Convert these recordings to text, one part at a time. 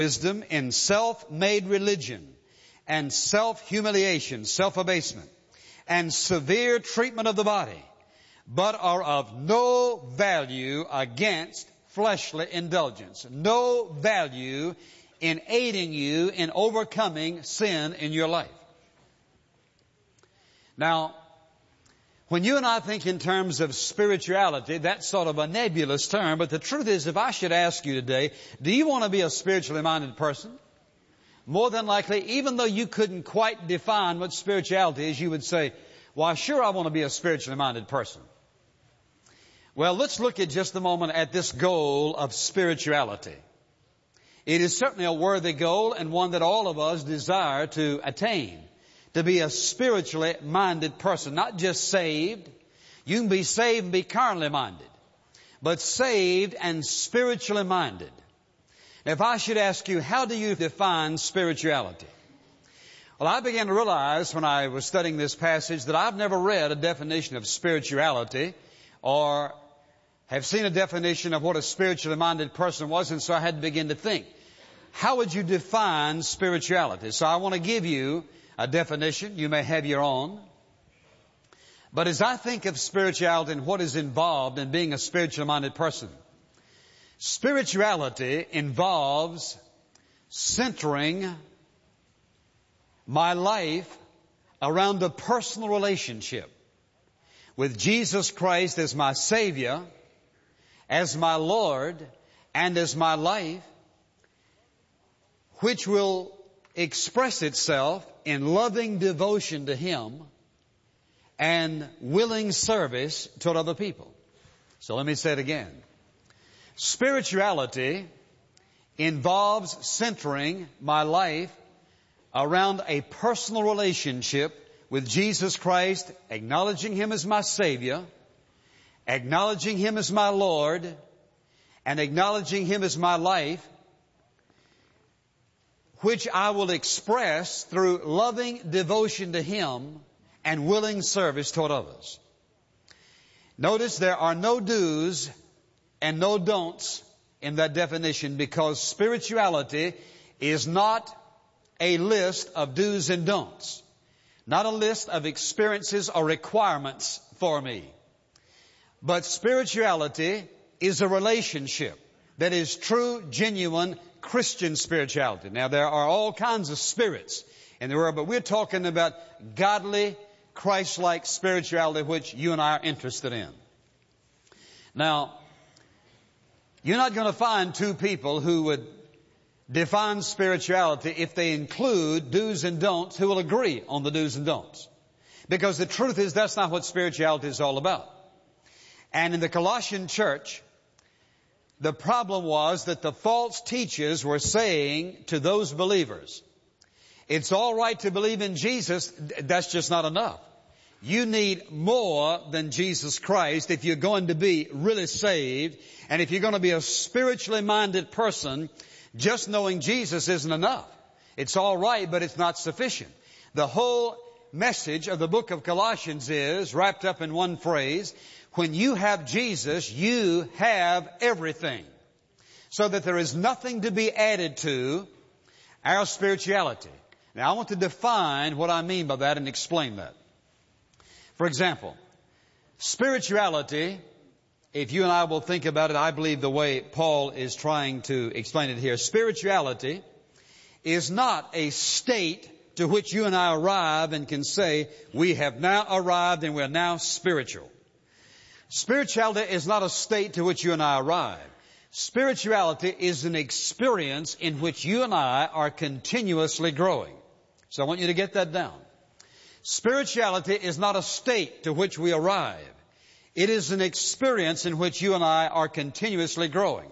wisdom in self-made religion and self-humiliation, self-abasement, and severe treatment of the body, but are of no value against fleshly indulgence. No value in aiding you in overcoming sin in your life. Now, when you and I think in terms of spirituality, that's sort of a nebulous term, but the truth is, if I should ask you today, do you want to be a spiritually minded person? More than likely, even though you couldn't quite define what spirituality is, you would say, why, sure, I want to be a spiritually minded person. Well, let's look at just a moment at this goal of spirituality. It is certainly a worthy goal and one that all of us desire to attain. To be a spiritually minded person, not just saved. You can be saved and be carnally minded, but saved and spiritually minded. Now, if I should ask you, how do you define spirituality? Well, I began to realize when I was studying this passage that I've never read a definition of spirituality or have seen a definition of what a spiritually minded person was, and so I had to begin to think, how would you define spirituality? So I want to give you a definition. You may have your own. But as I think of spirituality and what is involved in being a spiritually minded person, spirituality involves centering my life around a personal relationship with Jesus Christ as my Savior, as my Lord, and as my life, which will express itself in loving devotion to Him and willing service toward other people. So let me say it again. Spirituality involves centering my life around a personal relationship with Jesus Christ, acknowledging Him as my Savior, acknowledging Him as my Lord, and acknowledging Him as my life, which I will express through loving devotion to Him and willing service toward others. Notice there are no do's and no don'ts in that definition, because spirituality is not a list of do's and don'ts, not a list of experiences or requirements for me. But spirituality is a relationship that is true, genuine Christian spirituality. Now, there are all kinds of spirits in the world, but we're talking about godly, Christ-like spirituality, which you and I are interested in. Now, you're not going to find two people who would define spirituality if they include do's and don'ts who will agree on the do's and don'ts. Because the truth is, that's not what spirituality is all about. And in the Colossian church, the problem was that the false teachers were saying to those believers, it's all right to believe in Jesus, that's just not enough. You need more than Jesus Christ if you're going to be really saved, and if you're going to be a spiritually minded person, just knowing Jesus isn't enough. It's all right, but it's not sufficient. The whole message of the book of Colossians is wrapped up in one phrase: when you have Jesus, you have everything. So that there is nothing to be added to our spirituality. Now, I want to define what I mean by that and explain that. For example, spirituality, if you and I will think about it, I believe the way Paul is trying to explain it here, spirituality is not a state to which you and I arrive and can say, we have now arrived and we're now spiritual. Spirituality is not a state to which you and I arrive. Spirituality is an experience in which you and I are continuously growing. So I want you to get that down. Spirituality is not a state to which we arrive. It is an experience in which you and I are continuously growing.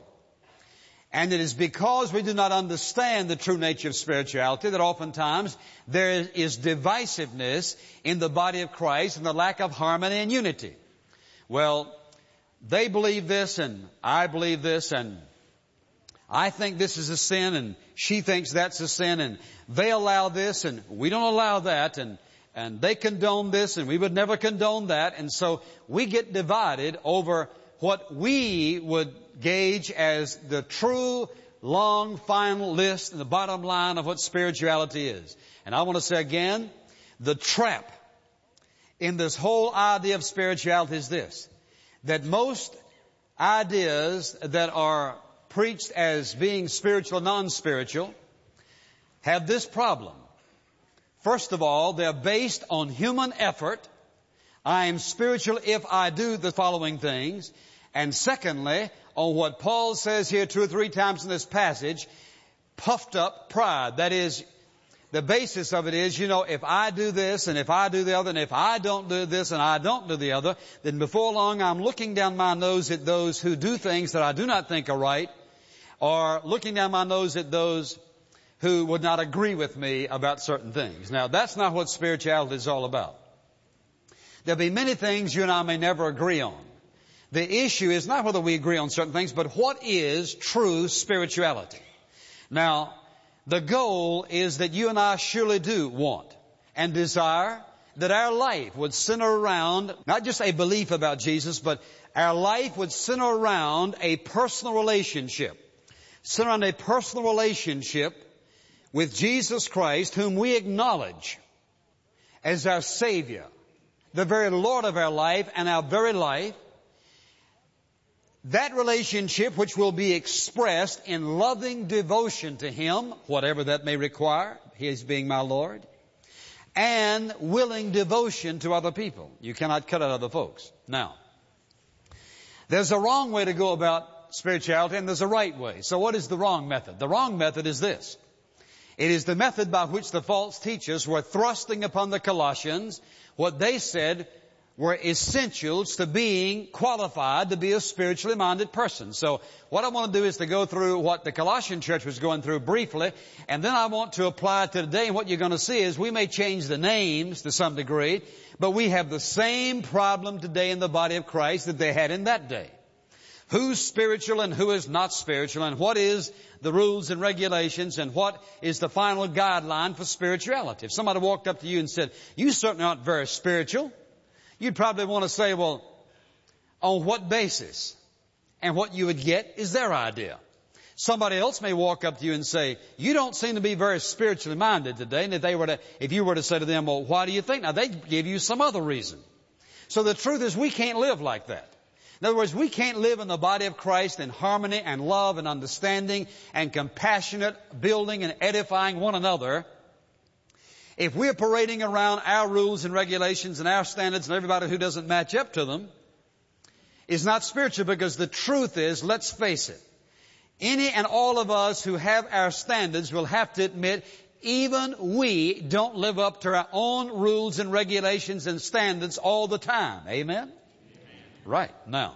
And it is because we do not understand the true nature of spirituality that oftentimes there is divisiveness in the body of Christ and the lack of harmony and unity. Well, they believe this and I believe this, and I think this is a sin and she thinks that's a sin, and they allow this and we don't allow that, and they condone this and we would never condone that. And so we get divided over what we would gauge as the true long final list and the bottom line of what spirituality is. And I want to say again, the trap in this whole idea of spirituality is this, that most ideas that are preached as being spiritual, non-spiritual, have this problem. First of all, they're based on human effort. I am spiritual if I do the following things. And secondly, on what Paul says here 2 or 3 times in this passage, puffed up pride. That is, the basis of it is, if I do this and if I do the other and if I don't do this and I don't do the other, then before long I'm looking down my nose at those who do things that I do not think are right, or looking down my nose at those who would not agree with me about certain things. Now, that's not what spirituality is all about. There'll be many things you and I may never agree on. The issue is not whether we agree on certain things, but what is true spirituality. Now, the goal is that you and I surely do want and desire that our life would center around not just a belief about Jesus, but our life would center around a personal relationship. Center around a personal relationship with Jesus Christ, whom we acknowledge as our Savior, the very Lord of our life and our very life. That relationship which will be expressed in loving devotion to Him, whatever that may require, His being my Lord, and willing devotion to other people. You cannot cut out other folks. Now, there's a wrong way to go about spirituality and there's a right way. So what is the wrong method? The wrong method is this. It is the method by which the false teachers were thrusting upon the Colossians what they said were essentials to being qualified to be a spiritually minded person. So what I want to do is to go through what the Colossian church was going through briefly, and then I want to apply it to today. And what you're going to see is we may change the names to some degree, but we have the same problem today in the body of Christ that they had in that day. Who's spiritual and who is not spiritual, and what is the rules and regulations, and what is the final guideline for spirituality. If somebody walked up to you and said, "You certainly aren't very spiritual," you'd probably want to say, well, on what basis? And what you would get is their idea. Somebody else may walk up to you and say, "You don't seem to be very spiritually minded today." And if you were to say to them, "Well, why do you think?" Now, they'd give you some other reason. So the truth is we can't live like that. In other words, we can't live in the body of Christ in harmony and love and understanding and compassionate building and edifying one another if we're parading around our rules and regulations and our standards, and everybody who doesn't match up to them is not spiritual. Because the truth is, let's face it, any and all of us who have our standards will have to admit even we don't live up to our own rules and regulations and standards all the time. Amen? Right. Now,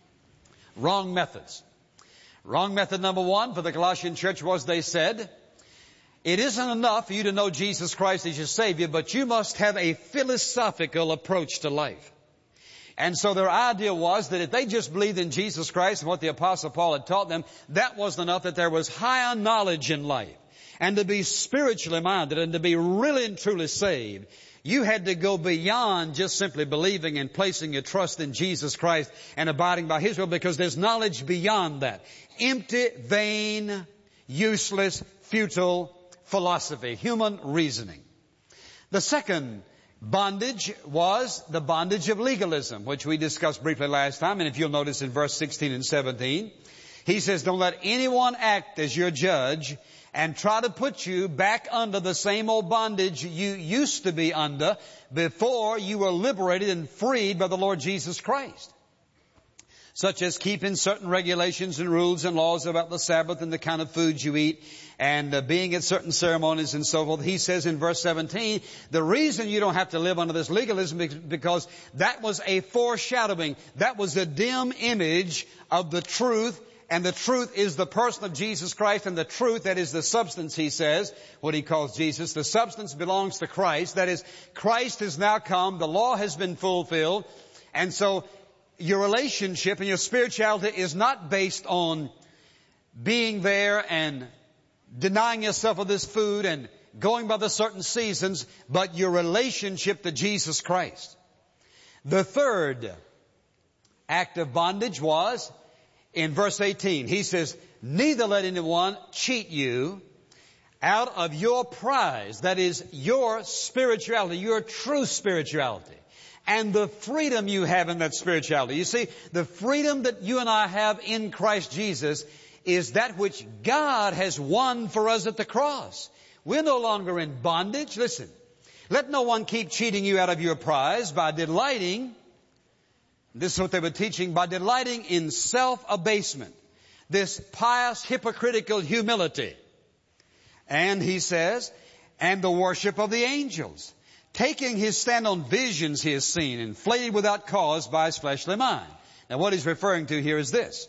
wrong methods. Wrong method number one for the Colossian church was, they said, it isn't enough for you to know Jesus Christ as your Savior, but you must have a philosophical approach to life. And so their idea was that if they just believed in Jesus Christ and what the Apostle Paul had taught them, that wasn't enough, that there was higher knowledge in life. And to be spiritually minded and to be really and truly saved, you had to go beyond just simply believing and placing your trust in Jesus Christ and abiding by His will, because there's knowledge beyond that. Empty, vain, useless, futile philosophy, human reasoning. The second bondage was the bondage of legalism, which we discussed briefly last time. And if you'll notice in verse 16 and 17, he says, "Don't let anyone act as your judge and try to put you back under the same old bondage you used to be under before you were liberated and freed by the Lord Jesus Christ. Such as keeping certain regulations and rules and laws about the Sabbath and the kind of foods you eat and being at certain ceremonies and so forth." He says in verse 17, the reason you don't have to live under this legalism is because that was a foreshadowing. That was a dim image of the truth. And the truth is the person of Jesus Christ, and the truth, that is the substance, he says, what he calls Jesus. The substance belongs to Christ. That is, Christ has now come. The law has been fulfilled. And so your relationship and your spirituality is not based on being there and denying yourself of this food and going by the certain seasons, but your relationship to Jesus Christ. The third act of bondage was in verse 18. He says, neither let anyone cheat you out of your prize. That is your spirituality, your true spirituality. And the freedom you have in that spirituality. You see, the freedom that you and I have in Christ Jesus is that which God has won for us at the cross. We're no longer in bondage. Listen, let no one keep cheating you out of your prize by delighting, this is what they were teaching, by delighting in self-abasement, this pious, hypocritical humility. And he says, and the worship of the angels. Taking his stand on visions he has seen, inflated without cause by his fleshly mind. Now what he's referring to here is this.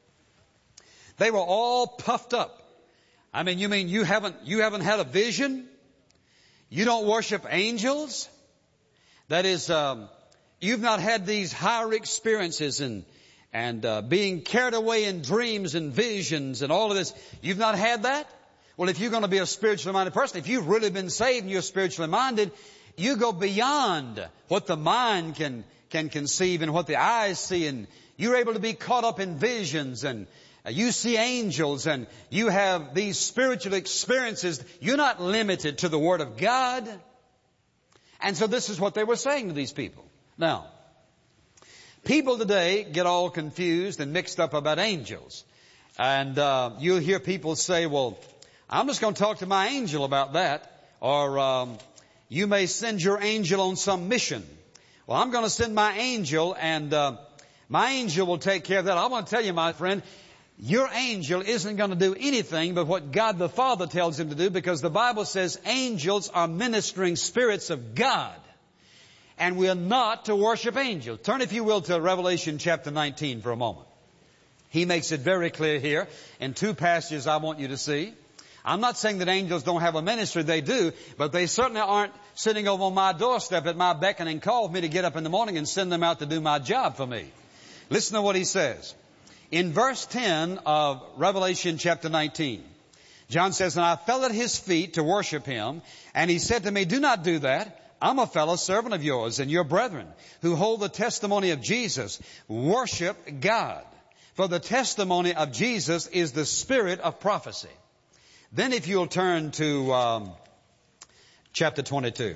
They were all puffed up. I mean, you haven't had a vision? You don't worship angels? That is, you've not had these higher experiences and being carried away in dreams and visions and all of this. You've not had that? Well, if you're going to be a spiritually minded person, if you've really been saved and you're spiritually minded, you go beyond what the mind can conceive and what the eyes see, and you're able to be caught up in visions, and you see angels, and you have these spiritual experiences. You're not limited to the Word of God. And so this is what they were saying to these people. Now, people today get all confused and mixed up about angels. And you'll hear people say, well, I'm just going to talk to my angel about that. Or you may send your angel on some mission. Well, I'm going to send my angel, and my angel will take care of that. I want to tell you, my friend, your angel isn't going to do anything but what God the Father tells him to do, because the Bible says angels are ministering spirits of God. And we are not to worship angels. Turn, if you will, to Revelation chapter 19 for a moment. He makes it very clear here in two passages I want you to see. I'm not saying that angels don't have a ministry. They do. But they certainly aren't sitting over on my doorstep at my beck and call for me to get up in the morning and send them out to do my job for me. Listen to what he says. In verse 10 of Revelation chapter 19, John says, and I fell at his feet to worship him. And he said to me, do not do that. I'm a fellow servant of yours and your brethren who hold the testimony of Jesus. Worship God. For the testimony of Jesus is the spirit of prophecy. Then if you'll turn to chapter 22.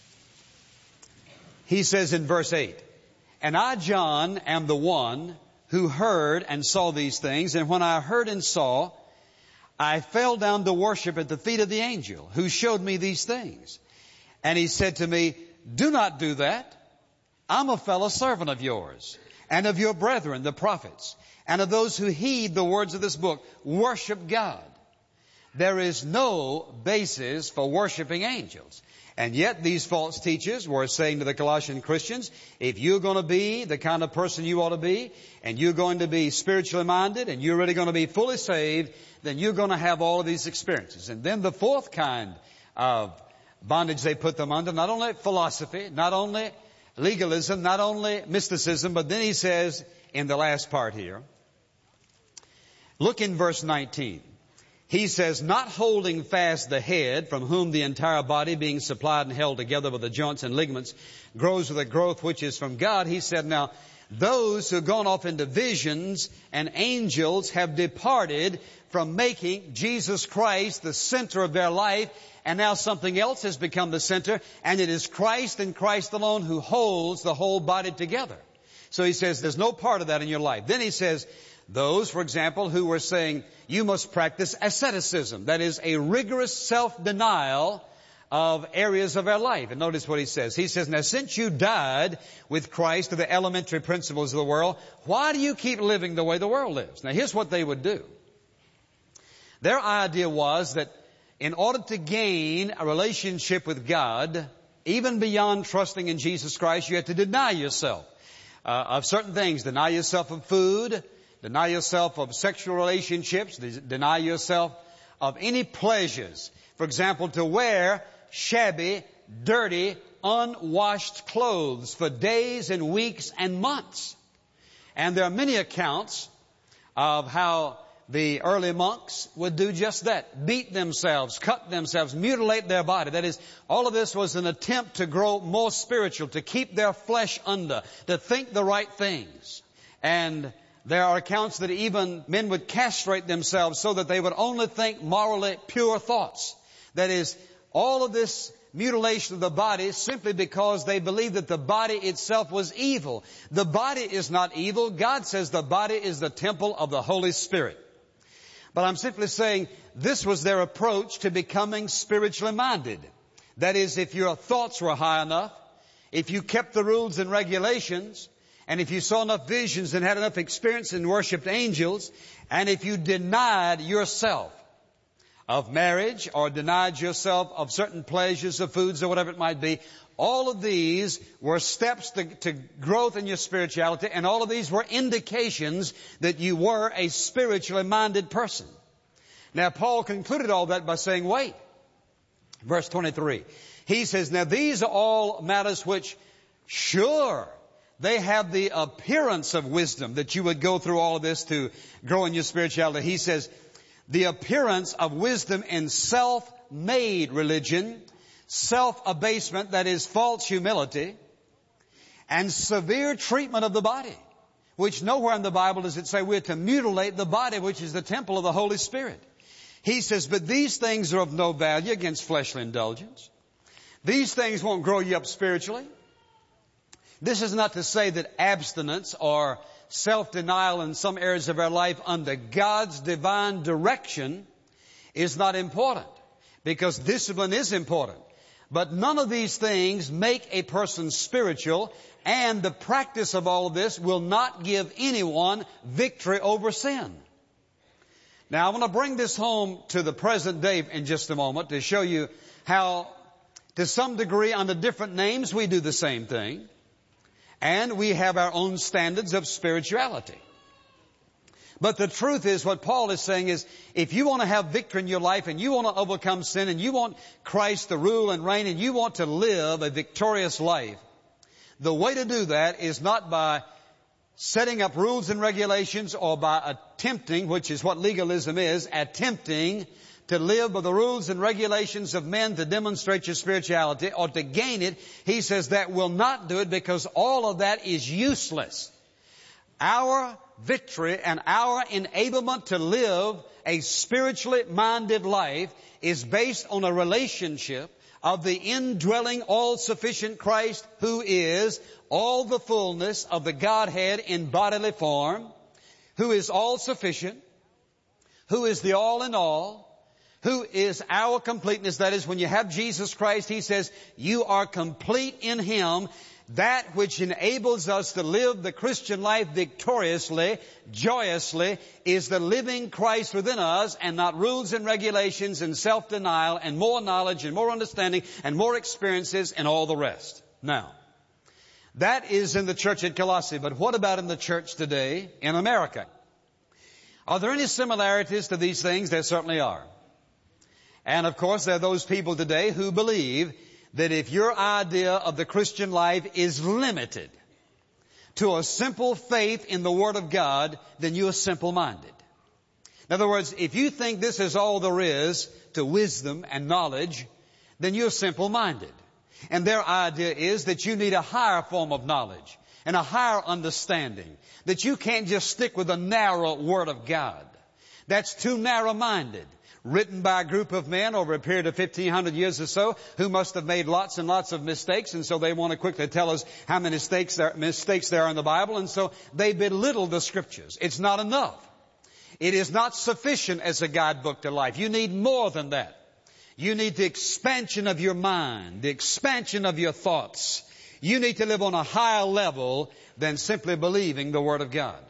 He says in verse 8, and I, John, am the one who heard and saw these things. And when I heard and saw, I fell down to worship at the feet of the angel who showed me these things. And he said to me, do not do that. I'm a fellow servant of yours and of your brethren, the prophets, and of those who heed the words of this book. Worship God. There is no basis for worshiping angels. And yet these false teachers were saying to the Colossian Christians, if you're going to be the kind of person you ought to be, and you're going to be spiritually minded, and you're really going to be fully saved, then you're going to have all of these experiences. And then the fourth kind of bondage they put them under, not only philosophy, not only legalism, not only mysticism, but then he says in the last part here, look in verse 19. He says, not holding fast the head, from whom the entire body, being supplied and held together with the joints and ligaments, grows with a growth which is from God. He said, now, those who have gone off into visions and angels have departed from making Jesus Christ the center of their life, and now something else has become the center, and it is Christ and Christ alone who holds the whole body together. So he says, there's no part of that in your life. Then he says, those, for example, who were saying you must practice asceticism. That is a rigorous self-denial of areas of our life. And notice what he says. He says, now since you died with Christ to the elementary principles of the world, why do you keep living the way the world lives? Now here's what they would do. Their idea was that in order to gain a relationship with God, even beyond trusting in Jesus Christ, you have to deny yourself of certain things. Deny yourself of food. Deny yourself of sexual relationships. Deny yourself of any pleasures. For example, to wear shabby, dirty, unwashed clothes for days and weeks and months. And there are many accounts of how the early monks would do just that. Beat themselves, cut themselves, mutilate their body. That is, all of this was an attempt to grow more spiritual, to keep their flesh under, to think the right things. And there are accounts that even men would castrate themselves so that they would only think morally pure thoughts. That is, all of this mutilation of the body simply because they believed that the body itself was evil. The body is not evil. God says the body is the temple of the Holy Spirit. But I'm simply saying this was their approach to becoming spiritually minded. That is, if your thoughts were high enough, if you kept the rules and regulations, and if you saw enough visions and had enough experience and worshipped angels, and if you denied yourself of marriage or denied yourself of certain pleasures of foods or whatever it might be, all of these were steps to growth in your spirituality, and all of these were indications that you were a spiritually minded person. Now, Paul concluded all that by saying, wait. Verse 23. He says, now these are all matters which, sure, they have the appearance of wisdom, that you would go through all of this to grow in your spirituality. He says, the appearance of wisdom in self-made religion, self-abasement, that is false humility, and severe treatment of the body, which nowhere in the Bible does it say we're to mutilate the body, which is the temple of the Holy Spirit. He says, but these things are of no value against fleshly indulgence. These things won't grow you up spiritually. This is not to say that abstinence or self-denial in some areas of our life under God's divine direction is not important, because discipline is important. But none of these things make a person spiritual, and the practice of all of this will not give anyone victory over sin. Now, I want to bring this home to the present day in just a moment to show you how, to some degree, under different names, we do the same thing. And we have our own standards of spirituality. But the truth is, what Paul is saying is, if you want to have victory in your life and you want to overcome sin and you want Christ to rule and reign and you want to live a victorious life, the way to do that is not by setting up rules and regulations or by attempting, which is what legalism is, attempting to live by the rules and regulations of men to demonstrate your spirituality or to gain it. He says that will not do it, because all of that is useless. Our victory and our enablement to live a spiritually minded life is based on a relationship of the indwelling, all-sufficient Christ, who is all the fullness of the Godhead in bodily form, who is all-sufficient, who is the all-in-all, who is our completeness. That is, when you have Jesus Christ, He says, you are complete in Him. That which enables us to live the Christian life victoriously, joyously, is the living Christ within us, and not rules and regulations and self-denial and more knowledge and more understanding and more experiences and all the rest. Now, that is in the church at Colossae, but what about in the church today in America? Are there any similarities to these things? There certainly are. And of course, there are those people today who believe that if your idea of the Christian life is limited to a simple faith in the Word of God, then you are simple-minded. In other words, if you think this is all there is to wisdom and knowledge, then you're simple-minded. And their idea is that you need a higher form of knowledge and a higher understanding, that you can't just stick with the narrow Word of God. That's too narrow-minded. Written by a group of men over a period of 1,500 years or so, who must have made lots and lots of mistakes, and so they want to quickly tell us how many mistakes there are in the Bible, and so they belittle the Scriptures. It's not enough. It is not sufficient as a guidebook to life. You need more than that. You need the expansion of your mind, the expansion of your thoughts. You need to live on a higher level than simply believing the Word of God.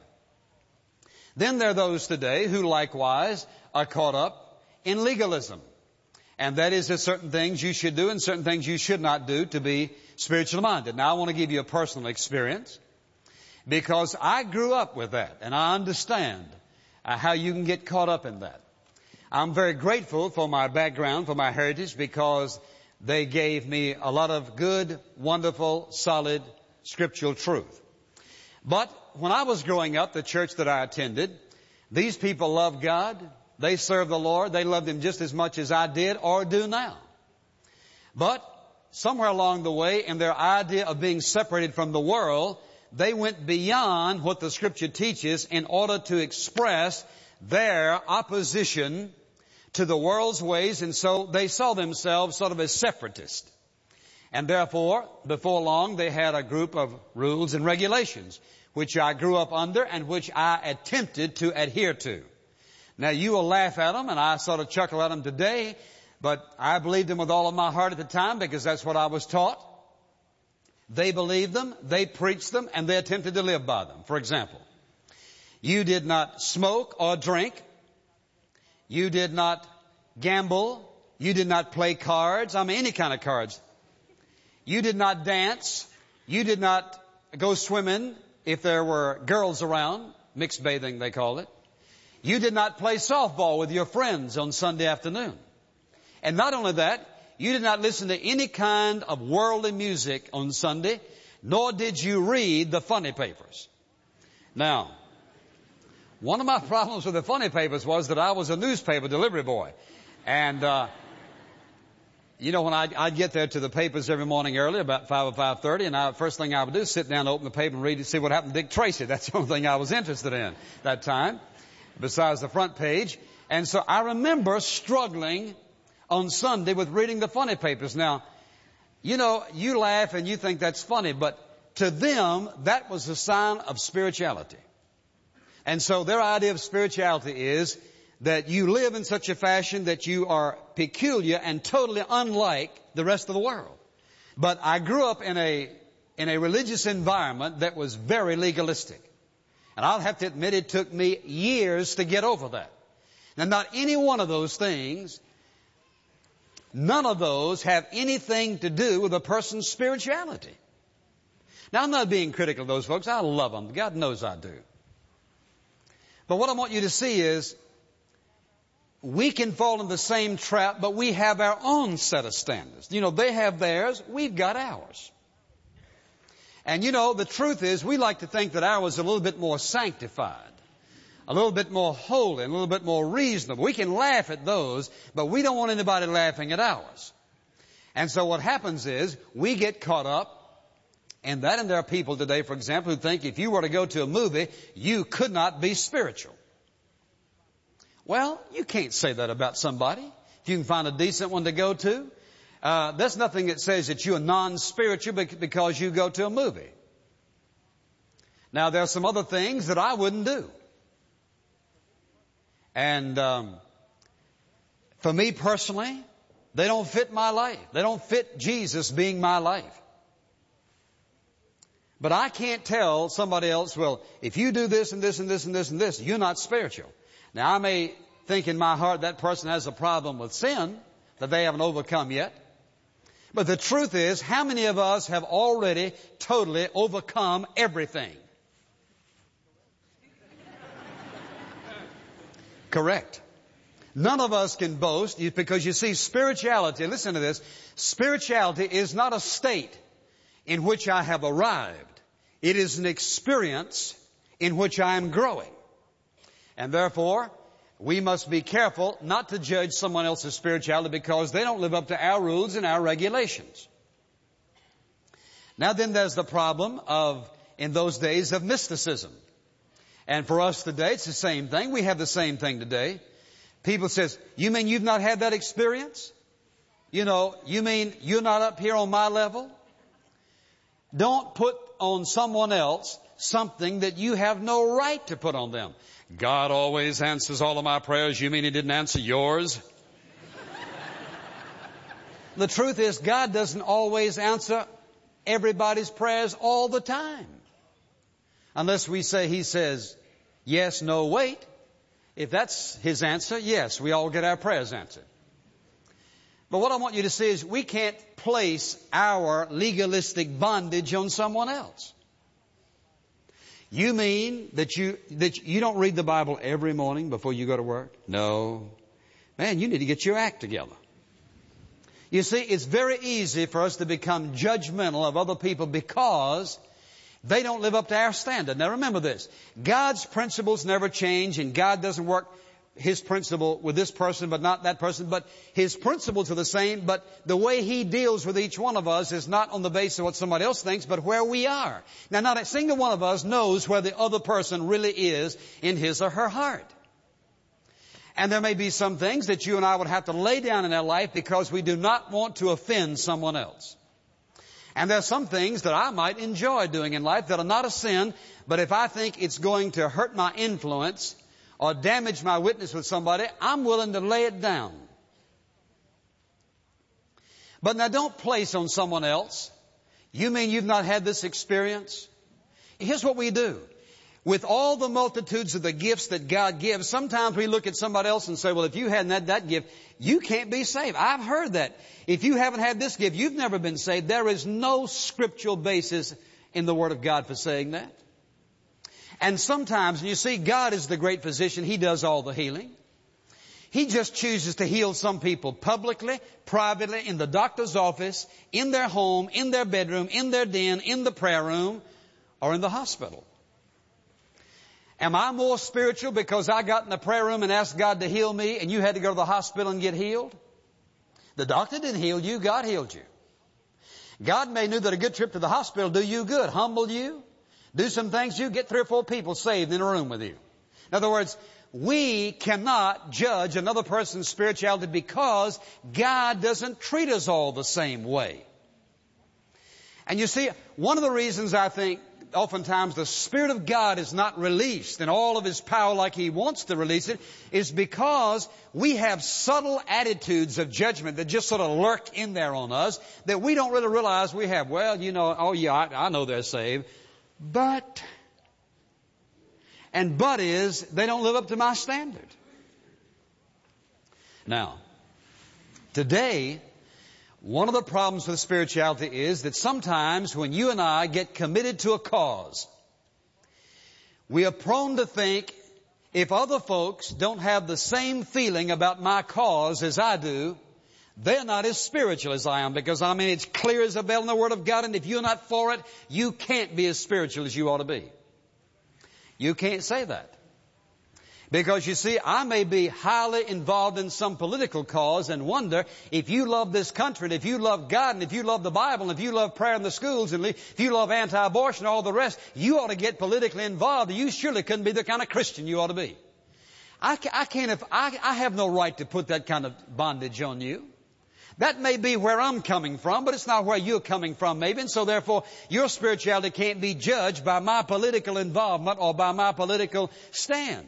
Then there are those today who likewise are caught up in legalism. And that is, there's certain things you should do and certain things you should not do to be spiritually minded. Now, I want to give you a personal experience, because I grew up with that, and I understand how you can get caught up in that. I'm very grateful for my background, for my heritage, because they gave me a lot of good, wonderful, solid scriptural truth. But when I was growing up, the church that I attended, these people loved God. They served the Lord. They loved Him just as much as I did or do now. But somewhere along the way, in their idea of being separated from the world, they went beyond what the Scripture teaches in order to express their opposition to the world's ways, and so they saw themselves sort of as separatists. And therefore, before long, they had a group of rules and regulations, which I grew up under and which I attempted to adhere to. Now, you will laugh at them, and I sort of chuckle at them today, but I believed them with all of my heart at the time because that's what I was taught. They believed them, they preached them, and they attempted to live by them. For example, you did not smoke or drink. You did not gamble. You did not play cards. I mean, any kind of cards. You did not dance. You did not go swimming if there were girls around. Mixed bathing, they call it. You did not play softball with your friends on Sunday afternoon. And not only that, you did not listen to any kind of worldly music on Sunday, nor did you read the funny papers. Now, one of my problems with the funny papers was that I was a newspaper delivery boy. And, when I'd get there to the papers every morning early, about 5 or 5:30, and first thing I would do is sit down, open the paper, and read it, see what happened to Dick Tracy. That's the only thing I was interested in that time, besides the front page. And so I remember struggling on Sunday with reading the funny papers. Now, you laugh and you think that's funny, but to them, that was a sign of spirituality. And so their idea of spirituality is that you live in such a fashion that you are peculiar and totally unlike the rest of the world. But I grew up in a religious environment that was very legalistic. And I'll have to admit it took me years to get over that. Now, not any one of those things, none of those have anything to do with a person's spirituality. Now, I'm not being critical of those folks. I love them. God knows I do. But what I want you to see is we can fall in the same trap, but we have our own set of standards. They have theirs, we've got ours. And the truth is we like to think that ours is a little bit more sanctified, a little bit more holy, and a little bit more reasonable. We can laugh at those, but we don't want anybody laughing at ours. And so what happens is we get caught up in that, and there are people today, for example, who think if you were to go to a movie, you could not be spiritual. Well, you can't say that about somebody. If you can find a decent one to go to, there's nothing that says that you're non-spiritual because you go to a movie. Now, there are some other things that I wouldn't do. And for me personally, they don't fit my life. They don't fit Jesus being my life. But I can't tell somebody else, well, if you do this and this and this and this and this, you're not spiritual. Now, I may think in my heart that person has a problem with sin that they haven't overcome yet. But the truth is, how many of us have already totally overcome everything? Correct. None of us can boast because you see, spirituality, listen to this, spirituality is not a state in which I have arrived. It is an experience in which I am growing. And therefore, we must be careful not to judge someone else's spirituality because they don't live up to our rules and our regulations. Now then, there's the problem in those days of mysticism. And for us today, it's the same thing. We have the same thing today. People says, you mean you've not had that experience? You mean you're not up here on my level? Don't put on someone else something that you have no right to put on them. God always answers all of my prayers. You mean He didn't answer yours? The truth is, God doesn't always answer everybody's prayers all the time. Unless He says, yes, no, wait. If that's His answer, yes, we all get our prayers answered. But what I want you to see is we can't place our legalistic bondage on someone else. You mean that you don't read the Bible every morning before you go to work? No. Man, you need to get your act together. You see, it's very easy for us to become judgmental of other people because they don't live up to our standard. Now remember this. God's principles never change, and God doesn't work his principle with this person, but not that person. But his principles are the same, but the way he deals with each one of us is not on the basis of what somebody else thinks, but where we are. Now, not a single one of us knows where the other person really is in his or her heart. And there may be some things that you and I would have to lay down in our life because we do not want to offend someone else. And there are some things that I might enjoy doing in life that are not a sin, but if I think it's going to hurt my influence or damage my witness with somebody, I'm willing to lay it down. But now don't place on someone else. You mean you've not had this experience? Here's what we do. With all the multitudes of the gifts that God gives, sometimes we look at somebody else and say, well, if you hadn't had that gift, you can't be saved. I've heard that. If you haven't had this gift, you've never been saved. There is no scriptural basis in the Word of God for saying that. And sometimes, you see, God is the great physician. He does all the healing. He just chooses to heal some people publicly, privately, in the doctor's office, in their home, in their bedroom, in their den, in the prayer room, or in the hospital. Am I more spiritual because I got in the prayer room and asked God to heal me and you had to go to the hospital and get healed? The doctor didn't heal you. God healed you. God may knew that a good trip to the hospital do you good, humble you, do some things, you get 3 or 4 people saved in a room with you. In other words, we cannot judge another person's spirituality because God doesn't treat us all the same way. And you see, one of the reasons I think oftentimes the Spirit of God is not released in all of His power like He wants to release it is because we have subtle attitudes of judgment that just sort of lurk in there on us that we don't really realize we have. Well, you know, oh yeah, I know they're saved, but is they don't live up to my standard. Now, today, one of the problems with spirituality is that sometimes when you and I get committed to a cause, we are prone to think if other folks don't have the same feeling about my cause as I do, they're not as spiritual as I am, because I mean it's clear as a bell in the Word of God, and if you're not for it, you can't be as spiritual as you ought to be. You can't say that. Because you see, I may be highly involved in some political cause and wonder if you love this country, and if you love God, and if you love the Bible, and if you love prayer in the schools, and if you love anti-abortion, all the rest, you ought to get politically involved. You surely couldn't be the kind of Christian you ought to be. I have no right to put that kind of bondage on you. That may be where I'm coming from, but it's not where you're coming from maybe, and so therefore your spirituality can't be judged by my political involvement or by my political stand.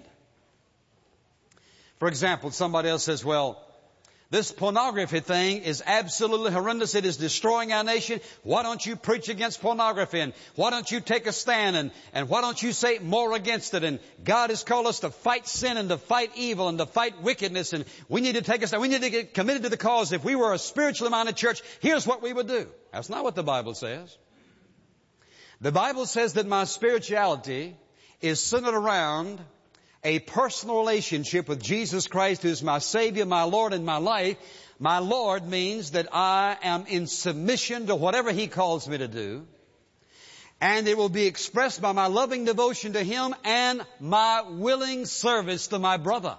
For example, somebody else says, well, this pornography thing is absolutely horrendous. It is destroying our nation. Why don't you preach against pornography? And why don't you take a stand? And why don't you say more against it? And God has called us to fight sin and to fight evil and to fight wickedness. And we need to take a stand. We need to get committed to the cause. If we were a spiritually minded church, here's what we would do. That's not what the Bible says. The Bible says that my spirituality is centered around a personal relationship with Jesus Christ, who is my Savior, my Lord, and my life. My Lord means that I am in submission to whatever He calls me to do. And it will be expressed by my loving devotion to Him and my willing service to my brother.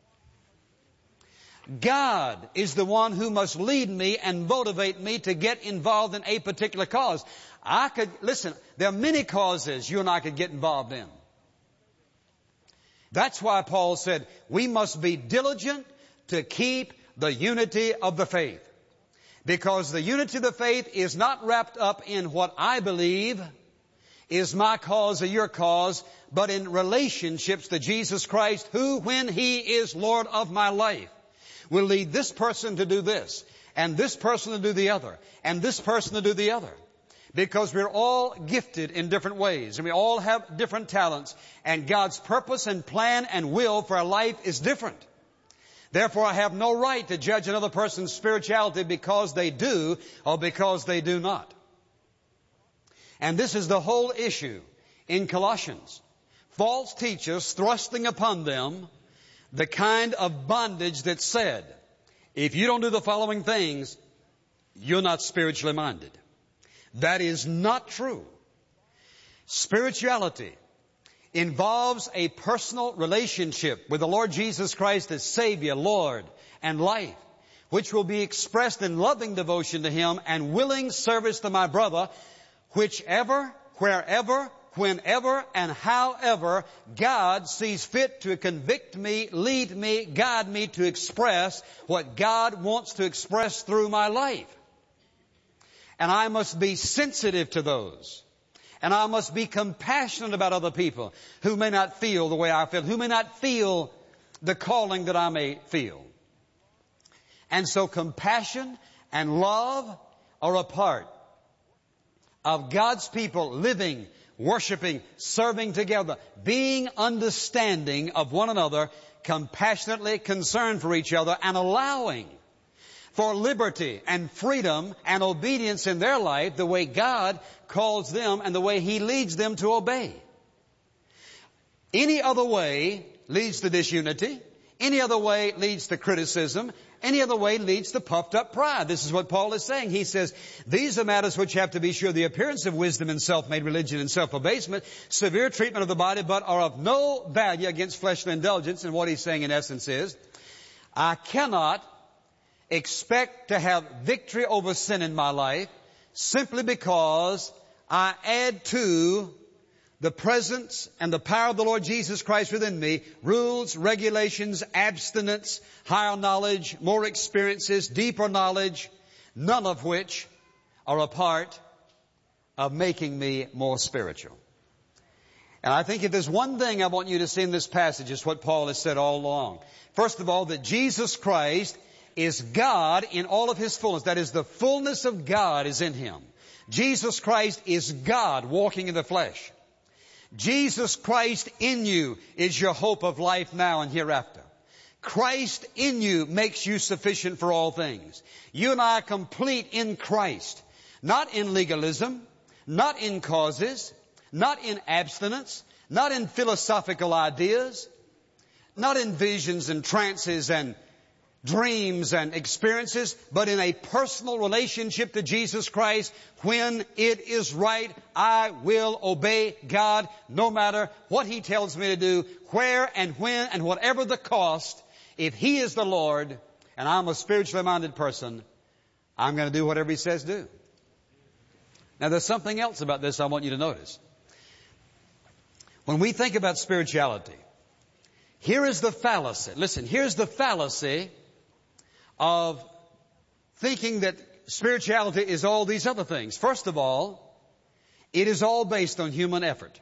God is the one who must lead me and motivate me to get involved in a particular cause. Listen, there are many causes you and I could get involved in. That's why Paul said we must be diligent to keep the unity of the faith. Because the unity of the faith is not wrapped up in what I believe is my cause or your cause, but in relationships to Jesus Christ, who, when He is Lord of my life, will lead this person to do this, and this person to do the other, and this person to do the other. Because we're all gifted in different ways, and we all have different talents, and God's purpose and plan and will for our life is different. Therefore, I have no right to judge another person's spirituality because they do or because they do not. And this is the whole issue in Colossians. False teachers thrusting upon them the kind of bondage that said, if you don't do the following things, you're not spiritually minded. That is not true. Spirituality involves a personal relationship with the Lord Jesus Christ as Savior, Lord, and life, which will be expressed in loving devotion to Him and willing service to my brother, whichever, wherever, whenever, and however God sees fit to convict me, lead me, guide me to express what God wants to express through my life. And I must be sensitive to those. And I must be compassionate about other people who may not feel the way I feel, who may not feel the calling that I may feel. And so compassion and love are a part of God's people living, worshiping, serving together, being understanding of one another, compassionately concerned for each other, and allowing for liberty and freedom and obedience in their life the way God calls them and the way He leads them to obey. Any other way leads to disunity. Any other way leads to criticism. Any other way leads to puffed up pride. This is what Paul is saying. He says, these are matters which have to be sure the appearance of wisdom and self-made religion and self-abasement, severe treatment of the body, but are of no value against fleshly indulgence. And what he's saying in essence is, I cannot expect to have victory over sin in my life simply because I add to the presence and the power of the Lord Jesus Christ within me rules, regulations, abstinence, higher knowledge, more experiences, deeper knowledge, none of which are a part of making me more spiritual. And I think if there's one thing I want you to see in this passage, it's what Paul has said all along. First of all, that Jesus Christ is God in all of His fullness. That is, the fullness of God is in Him. Jesus Christ is God walking in the flesh. Jesus Christ in you is your hope of life now and hereafter. Christ in you makes you sufficient for all things. You and I are complete in Christ. Not in legalism, not in causes, not in abstinence, not in philosophical ideas, not in visions and trances and dreams and experiences, but in a personal relationship to Jesus Christ. When it is right, I will obey God no matter what He tells me to do, where and when and whatever the cost. If He is the Lord and I'm a spiritually minded person, I'm going to do whatever He says do. Now there's something else about this I want you to notice. When we think about spirituality, here is the fallacy. Listen, here's the fallacy of thinking that spirituality is all these other things. First of all, it is all based on human effort.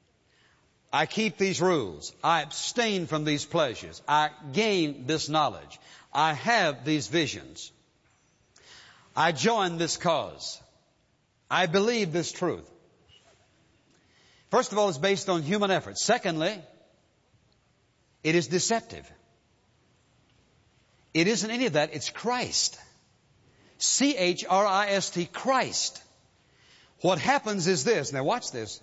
I keep these rules. I abstain from these pleasures. I gain this knowledge. I have these visions. I join this cause. I believe this truth. First of all, it's based on human effort. Secondly, it is deceptive. It isn't any of that. It's Christ. C-H-R-I-S-T, Christ. What happens is this. Now watch this.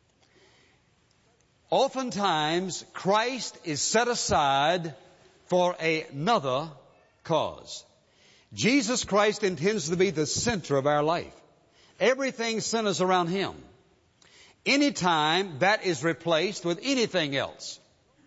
Oftentimes, Christ is set aside for another cause. Jesus Christ intends to be the center of our life. Everything centers around Him. Anytime that is replaced with anything else,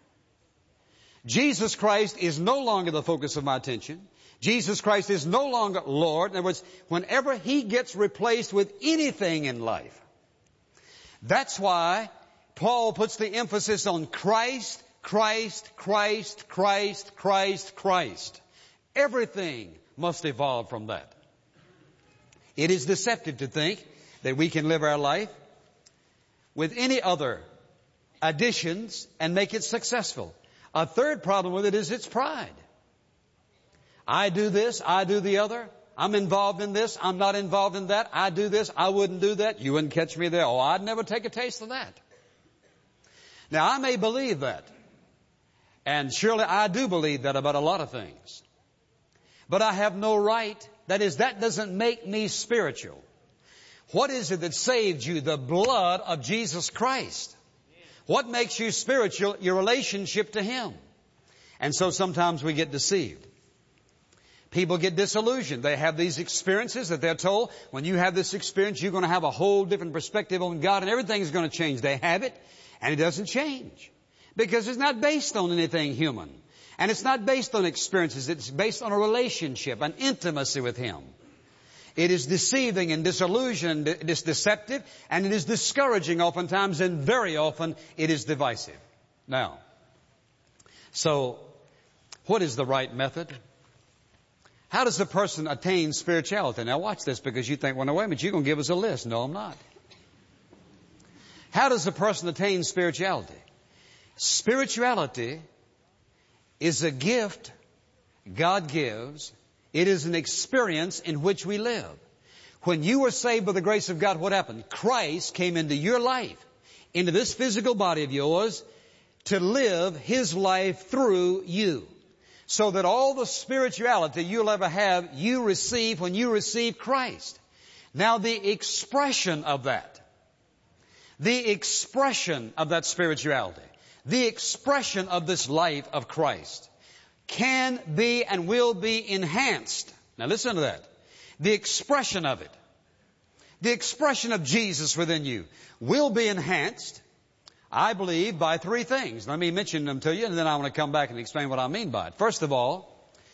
Jesus Christ is no longer the focus of my attention. Jesus Christ is no longer Lord. In other words, whenever He gets replaced with anything in life, that's why Paul puts the emphasis on Christ, Christ, Christ, Christ, Christ, Christ. Everything must evolve from that. It is deceptive to think that we can live our life with any other additions and make it successful. A third problem with it is its pride. I do this, I do the other. I'm involved in this, I'm not involved in that. I do this, I wouldn't do that. You wouldn't catch me there. Oh, I'd never take a taste of that. Now, I may believe that. And surely I do believe that about a lot of things. But I have no right. That is, that doesn't make me spiritual. What is it that saved you? The blood of Jesus Christ. What makes you spiritual? Your relationship to Him. And so sometimes we get deceived. People get disillusioned. They have these experiences that they're told, when you have this experience, you're going to have a whole different perspective on God and everything's going to change. They have it, And it doesn't change. Because it's not based on anything human. And it's not based on experiences. It's based on a relationship, an intimacy with Him. It is deceiving and disillusioned. It is deceptive. And it is discouraging oftentimes. And very often it is divisive. Now, so what is the right method? How does a person attain spirituality? Now watch this, because you think, well, no, wait a minute, you're going to give us a list. No, I'm not. How does a person attain spirituality? Spirituality is a gift God gives. It is an experience in which we live. When you were saved by the grace of God, what happened? Christ came into your life, into this physical body of yours, to live His life through you. So that all the spirituality you'll ever have, you receive when you receive Christ. Now the expression of that spirituality, the expression of this life of Christ can be and will be enhanced. Now listen to that. The expression of it, the expression of Jesus within you will be enhanced, I believe, by three things. Let me mention them to you, and then I want to come back and explain what I mean by it. First of all,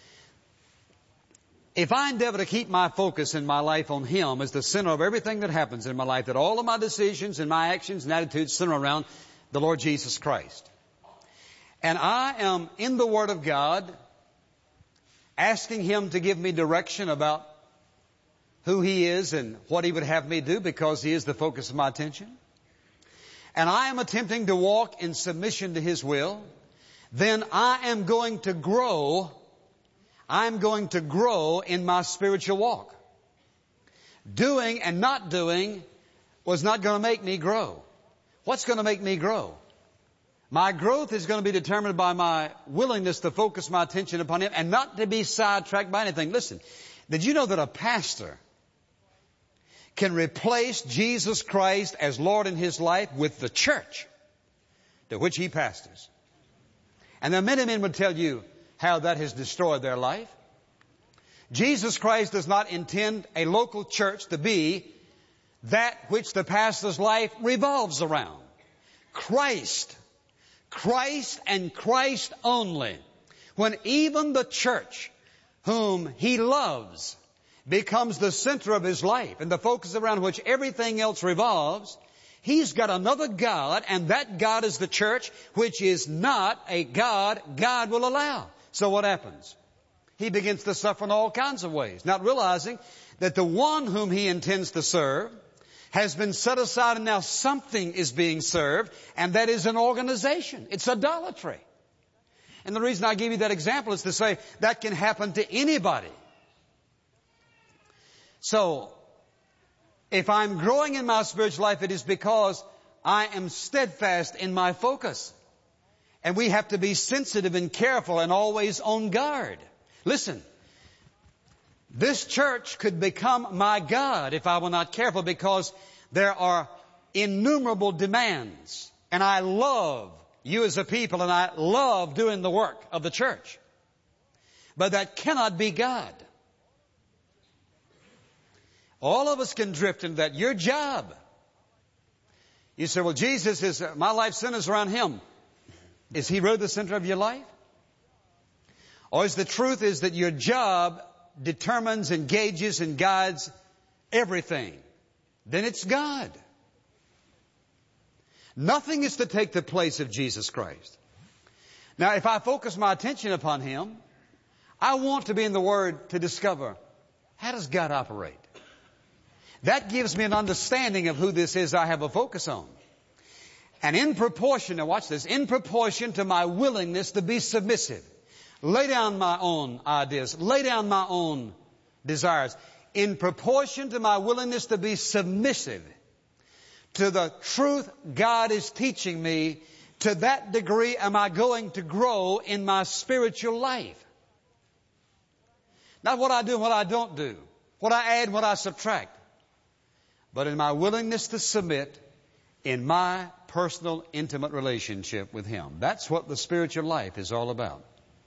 if I endeavor to keep my focus in my life on Him as the center of everything that happens in my life, that all of my decisions and my actions and attitudes center around the Lord Jesus Christ, and I am in the Word of God asking Him to give me direction about who He is and what He would have me do, because He is the focus of my attention, and I am attempting to walk in submission to His will, then I am going to grow. I'm going to grow in my spiritual walk. Doing and not doing was not going to make me grow. What's going to make me grow? My growth is going to be determined by my willingness to focus my attention upon Him and not to be sidetracked by anything. Listen, did you know that a pastor can replace Jesus Christ as Lord in his life with the church to which he pastors? And there are many men would tell you how that has destroyed their life. Jesus Christ does not intend a local church to be that which the pastor's life revolves around. Christ and Christ only. When even the church whom he loves becomes the center of his life and the focus around which everything else revolves, he's got another God, and that God is the church, which is not a God God will allow. So what happens? He begins to suffer in all kinds of ways, not realizing that the one whom he intends to serve has been set aside, and now something is being served, and that is an organization. It's idolatry. And the reason I give you that example is to say that can happen to anybody. So, if I'm growing in my spiritual life, it is because I am steadfast in my focus. And we have to be sensitive and careful and always on guard. Listen, this church could become my God if I were not careful, because there are innumerable demands. And I love you as a people, and I love doing the work of the church. But that cannot be God. All of us can drift into that. Your job. You say, well, Jesus is, my life centers around Him. Is He really the center of your life? Or is the truth is that your job determines, engages, and guides everything? Then it's God. Nothing is to take the place of Jesus Christ. Now, if I focus my attention upon Him, I want to be in the Word to discover, how does God operate? That gives me an understanding of who this is I have a focus on. And in proportion, now watch this, in proportion to my willingness to be submissive, lay down my own ideas, lay down my own desires, in proportion to my willingness to be submissive to the truth God is teaching me, to that degree am I going to grow in my spiritual life. Not what I do and what I don't do, what I add and what I subtract, but in my willingness to submit in my personal, intimate relationship with Him. That's what the spiritual life is all about.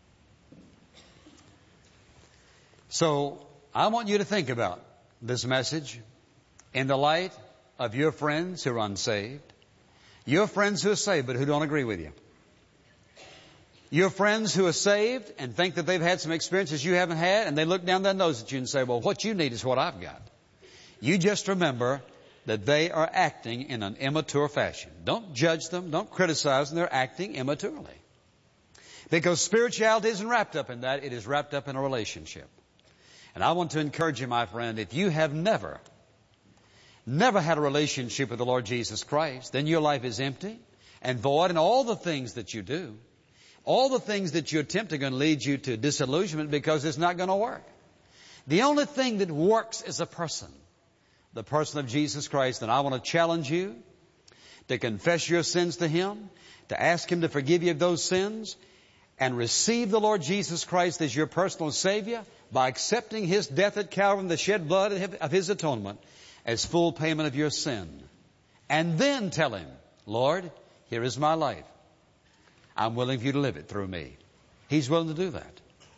So, I want you to think about this message in the light of your friends who are unsaved, You have friends who are saved but who don't agree with you. You have friends who are saved and think that they've had some experiences you haven't had, and they look down their nose at you and say, well, what you need is what I've got. You just remember that they are acting in an immature fashion. Don't judge them. Don't criticize them. They're acting immaturely. Because spirituality isn't wrapped up in that. It is wrapped up in a relationship. And I want to encourage you, my friend, if you have never had a relationship with the Lord Jesus Christ, then your life is empty and void, and all the things that you do, all the things that you attempt are going to lead you to disillusionment because it's not going to work. The only thing that works is a person, the person of Jesus Christ. And I want to challenge you to confess your sins to Him, to ask Him to forgive you of those sins, and receive the Lord Jesus Christ as your personal Savior by accepting His death at Calvary and the shed blood of His atonement as full payment of your sin. And then tell Him, Lord, here is my life. I'm willing for you to live it through me. He's willing to do that.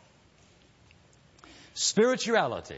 Spirituality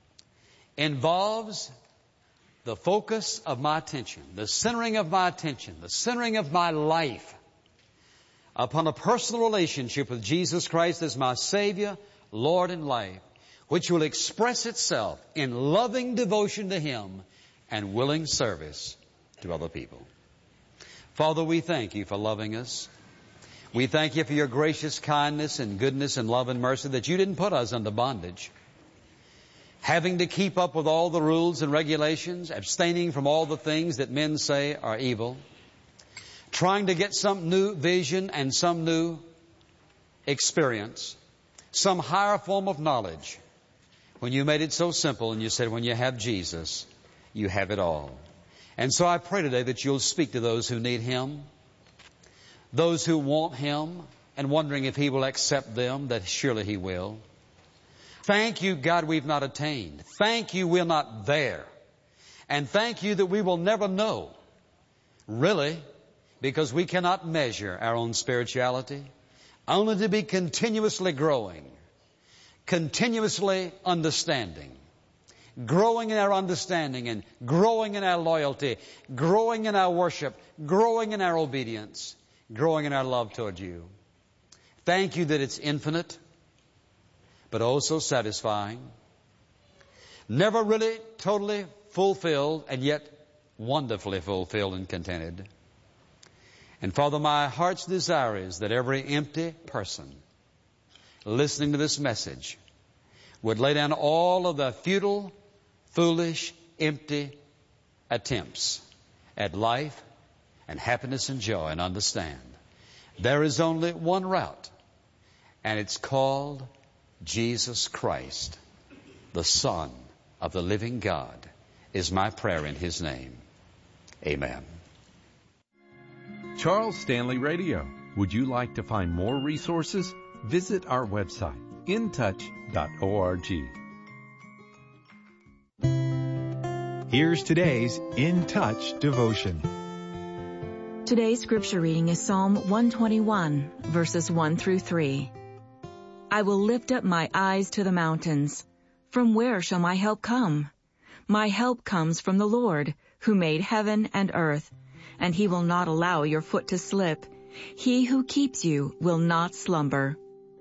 involves the focus of my attention, the centering of my attention, the centering of my life upon a personal relationship with Jesus Christ as my Savior, Lord, and life, which will express itself in loving devotion to Him and willing service to other people. Father, we thank You for loving us. We thank You for Your gracious kindness and goodness and love and mercy, that You didn't put us under bondage, having to keep up with all the rules and regulations, abstaining from all the things that men say are evil, trying to get some new vision and some new experience, some higher form of knowledge, when You made it so simple and You said, when you have Jesus, you have it all. And so I pray today that You'll speak to those who need Him, those who want Him and wondering if He will accept them, that surely He will. Thank You, God, we've not attained. Thank You, we're not there. And thank You that we will never know, really, because we cannot measure our own spirituality, only to be continuously growing, continuously understanding, growing in our understanding and growing in our loyalty, growing in our worship, growing in our obedience, growing in our love toward You. Thank You that it's infinite, but also satisfying, never really totally fulfilled, and yet wonderfully fulfilled and contented. And Father, my heart's desire is that every empty person listening to this message would lay down all of the futile, foolish, empty attempts at life and happiness and joy, and understand there is only one route, and it's called Jesus Christ, the Son of the living God, is my prayer in His name. Amen. Charles Stanley Radio. Would you like to find more resources? Visit our website, intouch.org. Here's today's In Touch devotion. Today's scripture reading is Psalm 121, verses 1 through 3. I will lift up my eyes to the mountains. From where shall my help come? My help comes from the Lord, who made heaven and earth, and He will not allow your foot to slip. He who keeps you will not slumber.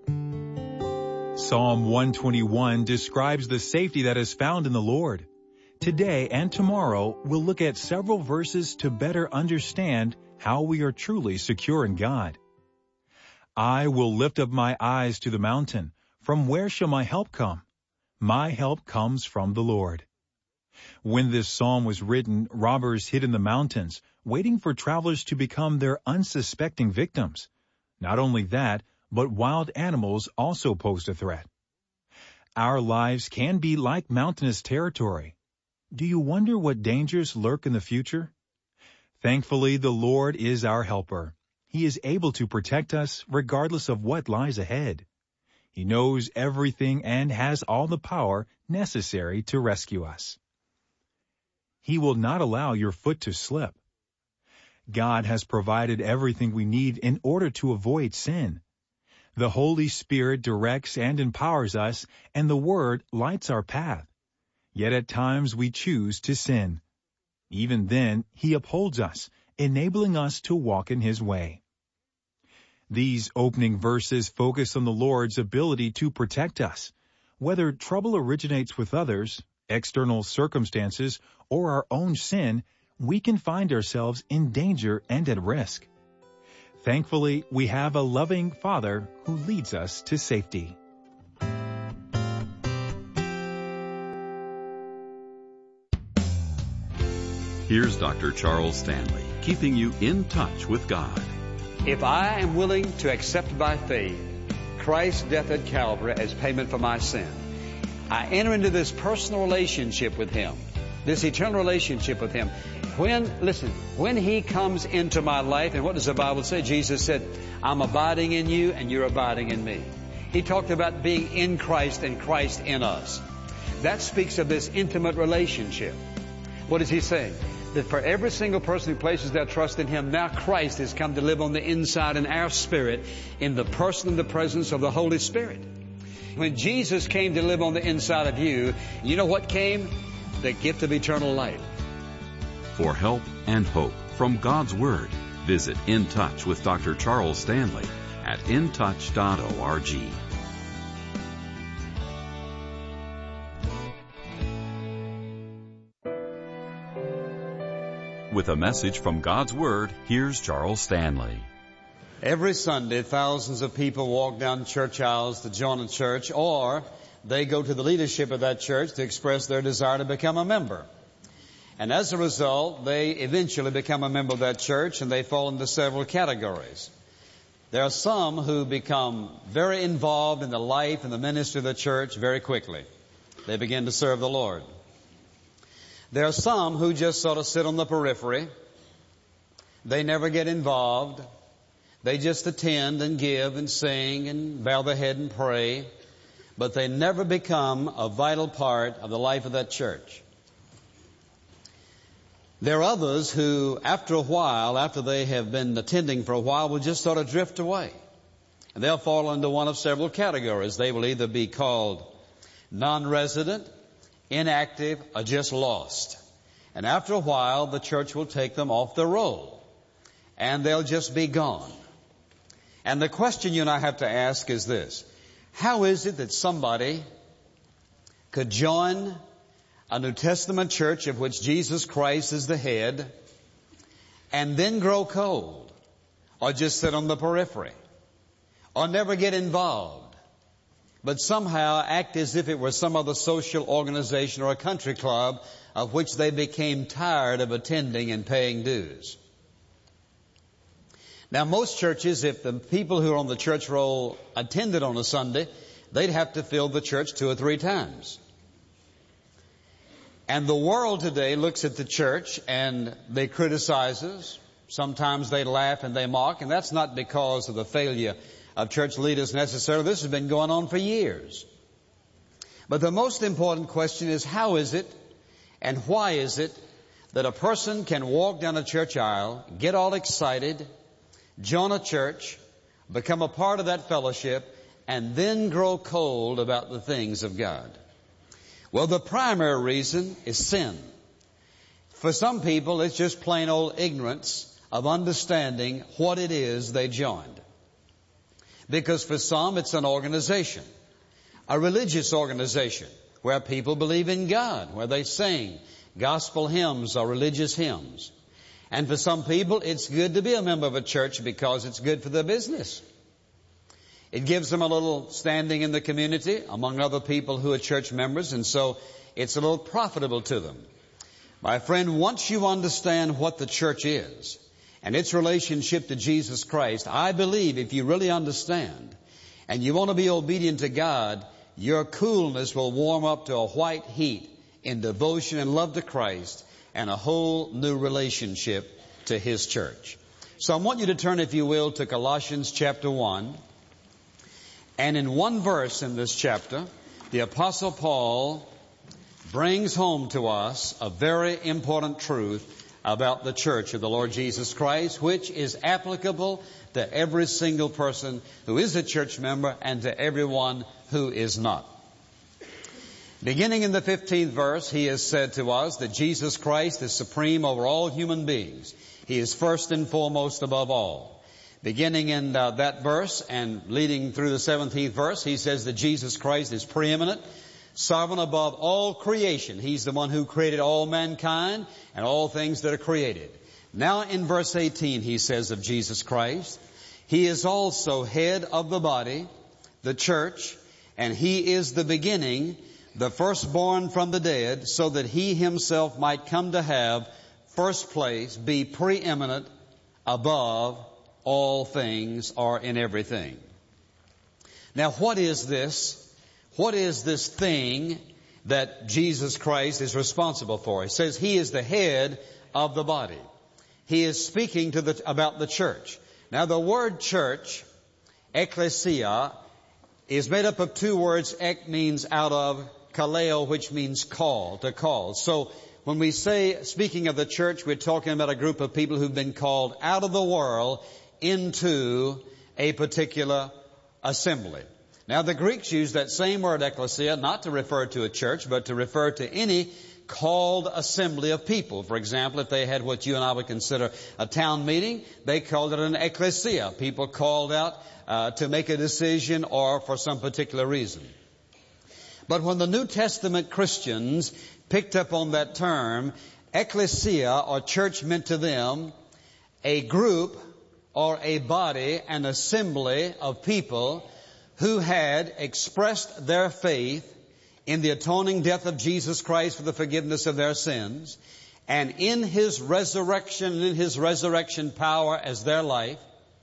Psalm 121 describes the safety that is found in the Lord. Today and tomorrow, we'll look at several verses to better understand how we are truly secure in God. I will lift up my eyes to the mountain. From where shall my help come? My help comes from the Lord. When this psalm was written, robbers hid in the mountains, waiting for travelers to become their unsuspecting victims. Not only that, but wild animals also posed a threat. Our lives can be like mountainous territory. Do you wonder what dangers lurk in the future? Thankfully, the Lord is our helper. He is able to protect us regardless of what lies ahead. He knows everything and has all the power necessary to rescue us. He will not allow your foot to slip. God has provided everything we need in order to avoid sin. The Holy Spirit directs and empowers us, and the Word lights our path. Yet at times we choose to sin. Even then, He upholds us enabling us to walk in His way. These opening verses focus on the Lord's ability to protect us. Whether trouble originates with others, external circumstances, or our own sin, we can find ourselves in danger and at risk. Thankfully, we have a loving Father who leads us to safety. Here's Dr. Charles Stanley, keeping you in touch with God. If I am willing to accept by faith Christ's death at Calvary as payment for my sin, I enter into this personal relationship with Him, this eternal relationship with Him. When He comes into my life, and what does the Bible say? Jesus said, I'm abiding in you and you're abiding in me. He talked about being in Christ and Christ in us. That speaks of this intimate relationship. What is He saying? That for every single person who places their trust in Him, now Christ has come to live on the inside in our spirit in the person and the presence of the Holy Spirit. When Jesus came to live on the inside of you, you know what came? The gift of eternal life. For help and hope from God's Word, visit In Touch with Dr. Charles Stanley at intouch.org. With a message from God's Word, here's Charles Stanley. Every Sunday, thousands of people walk down church aisles to join a church, or they go to the leadership of that church to express their desire to become a member. And as a result, they eventually become a member of that church, and they fall into several categories. There are some who become very involved in the life and the ministry of the church very quickly. They begin to serve the Lord. There are some who just sort of sit on the periphery. They never get involved. They just attend and give and sing and bow their head and pray, but they never become a vital part of the life of that church. There are others who, after a while, after they have been attending for a while, will just sort of drift away. And they'll fall into one of several categories. They will either be called non-resident, inactive, or just lost. And after a while, the church will take them off their roll, and they'll just be gone. And the question you and I have to ask is this: how is it that somebody could join a New Testament church of which Jesus Christ is the head and then grow cold, or just sit on the periphery, or never get involved, but somehow act as if it were some other social organization or a country club of which they became tired of attending and paying dues? Now, most churches, if the people who are on the church roll attended on a Sunday, they'd have to fill the church 2 or 3 times. And the world today looks at the church and they criticize us. Sometimes they laugh and they mock, and that's not because of the failure of church leaders necessarily. This has been going on for years. But the most important question is, how is it and why is it that a person can walk down a church aisle, get all excited, join a church, become a part of that fellowship, and then grow cold about the things of God? Well, the primary reason is sin. For some people, it's just plain old ignorance of understanding what it is they joined. Because for some, it's an organization, a religious organization, where people believe in God, where they sing gospel hymns or religious hymns. And for some people, it's good to be a member of a church because it's good for their business. It gives them a little standing in the community among other people who are church members, and so it's a little profitable to them. My friend, once you understand what the church is and its relationship to Jesus Christ, I believe if you really understand and you want to be obedient to God, your coolness will warm up to a white heat in devotion and love to Christ and a whole new relationship to His church. So I want you to turn, if you will, to Colossians chapter 1. And in one verse in this chapter, the Apostle Paul brings home to us a very important truth about the church of the Lord Jesus Christ, which is applicable to every single person who is a church member and to everyone who is not. Beginning in the 15th verse, he has said to us that Jesus Christ is supreme over all human beings. He is first and foremost above all. Beginning in that verse and leading through the 17th verse, he says that Jesus Christ is preeminent, sovereign above all creation. He's the one who created all mankind and all things that are created. Now in verse 18 he says of Jesus Christ, He is also head of the body, the church, and He is the beginning, the firstborn from the dead, so that He Himself might come to have first place, be preeminent above all things or in everything. Now what is this? What is this thing that Jesus Christ is responsible for? He says He is the head of the body. He is speaking about the church. Now the word church, ecclesia, is made up of two words. Ek means out of, kaleo, which means call, to call. So when we say, speaking of the church, we're talking about a group of people who've been called out of the world into a particular assembly. Now the Greeks use that same word ecclesia not to refer to a church, but to refer to any called assembly of people. For example, if they had what you and I would consider a town meeting, they called it an ecclesia. People called out to make a decision or for some particular reason. But when the New Testament Christians picked up on that term, ecclesia or church meant to them a group or a body, an assembly of people who had expressed their faith in the atoning death of Jesus Christ for the forgiveness of their sins, and in His resurrection and in His resurrection power as their life,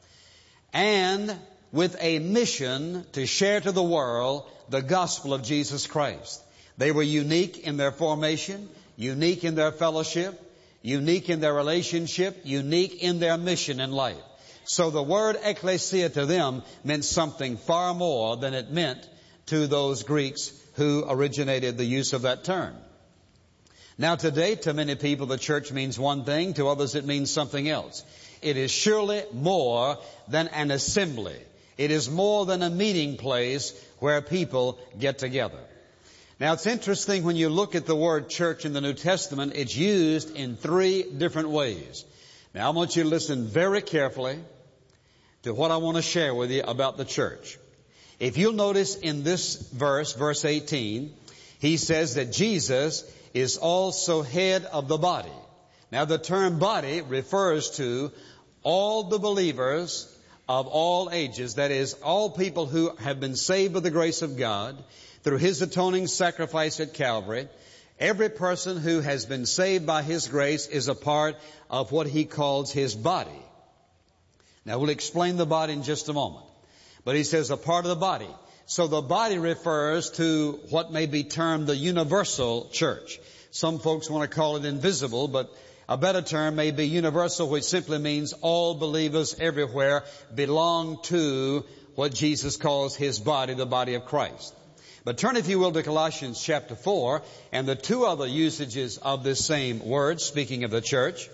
and with a mission to share to the world the gospel of Jesus Christ. They were unique in their formation, unique in their fellowship, unique in their relationship, unique in their mission in life. So the word ecclesia to them meant something far more than it meant to those Greeks who originated the use of that term. Now today, to many people, the church means one thing. To others, it means something else. It is surely more than an assembly. It is more than a meeting place where people get together. Now it's interesting when you look at the word church in the New Testament, it's used in three different ways. Now I want you to listen very carefully to what I want to share with you about the church. If you'll notice in this verse, verse 18, he says that Jesus is also head of the body. Now the term body refers to all the believers of all ages, that is, all people who have been saved by the grace of God through His atoning sacrifice at Calvary. Every person who has been saved by His grace is a part of what He calls His body. Now we'll explain the body in just a moment. But he says a part of the body. So the body refers to what may be termed the universal church. Some folks want to call it invisible, but a better term may be universal, which simply means all believers everywhere belong to what Jesus calls His body, the body of Christ. But turn, if you will, to Colossians chapter 4 and the two other usages of this same word, speaking of the church.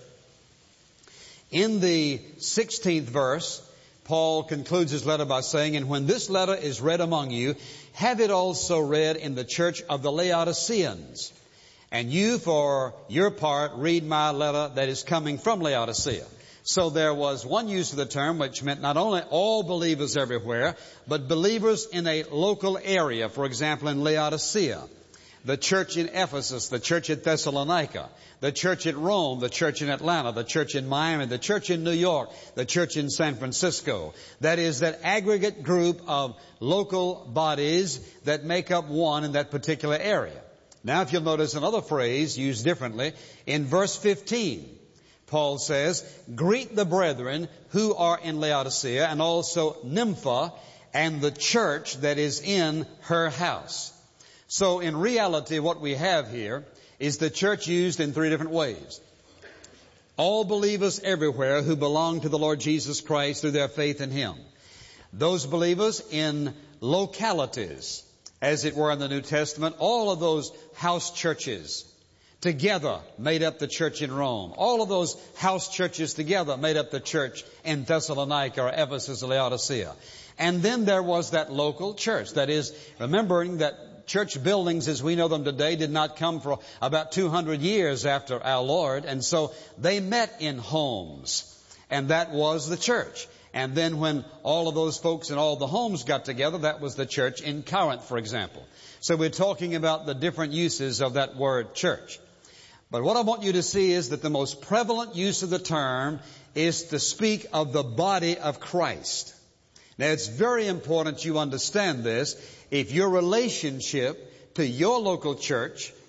In the 16th verse, Paul concludes his letter by saying, and when this letter is read among you, have it also read in the church of the Laodiceans. And you, for your part, read my letter that is coming from Laodicea. So there was one use of the term which meant not only all believers everywhere, but believers in a local area. For example, in Laodicea, the church in Ephesus, the church at Thessalonica, the church at Rome, the church in Atlanta, the church in Miami, the church in New York, the church in San Francisco. That is, that aggregate group of local bodies that make up one in that particular area. Now, if you'll notice another phrase used differently, in verse 15, Paul says, greet the brethren who are in Laodicea and also Nympha and the church that is in her house. So in reality, what we have here is the church used in three different ways. All believers everywhere who belong to the Lord Jesus Christ through their faith in Him. Those believers in localities, as it were in the New Testament, all of those house churches together made up the church in Rome. All of those house churches together made up the church in Thessalonica or Ephesus or Laodicea. And then there was that local church. That is, remembering that Church buildings as we know them today did not come for about 200 years after our Lord, and so they met in homes, and that was the church. And then when all of those folks in all the homes got together, that was the church in Corinth, for example. So we're talking about the different uses of that word church. But what I want you to see is that the most prevalent use of the term is to speak of the body of Christ. Now, it's very important you understand this. If your relationship to your local church